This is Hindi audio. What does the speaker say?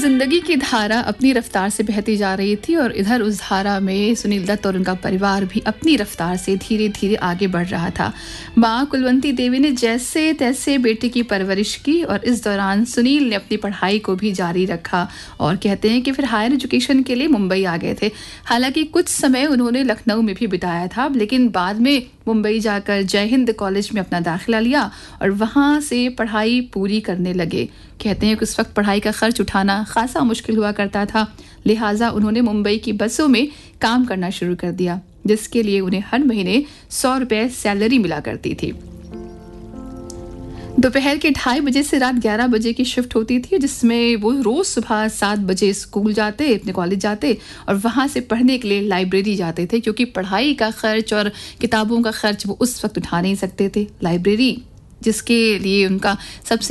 जिंदगी की धारा अपनी रफ्तार से बहती जा रही थी और इधर उस धारा में सुनील दत्त और उनका परिवार भी अपनी रफ्तार से धीरे धीरे आगे बढ़ रहा था। मां कुलवंती देवी ने जैसे तैसे बेटे की परवरिश की और इस दौरान सुनील ने अपनी पढ़ाई को भी जारी रखा और कहते हैं कि फिर हायर एजुकेशन के लिए मुंबई आ गए थे। हालांकि कुछ समय उन्होंने लखनऊ में भी बिताया था, लेकिन बाद में मुंबई जाकर जय हिंद कॉलेज में अपना दाखिला लिया और वहां से पढ़ाई पूरी करने लगे। कहते हैं कि उस वक्त पढ़ाई का खर्च उठाना खासा मुश्किल हुआ करता था, लिहाजा उन्होंने मुंबई की बसों में काम करना शुरू कर दिया, जिसके लिए उन्हें हर महीने 100 रुपए सैलरी मिला करती थी। दोपहर के 2:30 बजे से रात 11 बजे की शिफ्ट होती थी, जिसमें वो रोज सुबह 7 बजे स्कूल जाते, अपने कॉलेज जाते और वहां से पढ़ने के लिए लाइब्रेरी जाते थे, क्योंकि पढ़ाई का खर्च और किताबों का खर्च वो उस वक्त उठा नहीं सकते थे। लाइब्रेरी जिसके लिए उनका सबसे